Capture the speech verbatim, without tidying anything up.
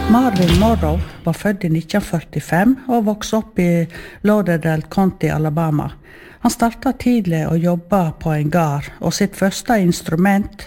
Marvin Morrow var født i nitten førtifem og vokste opp i Lauderdale County, Alabama. Han startet tidlig å jobbe på en gard, og sitt første instrument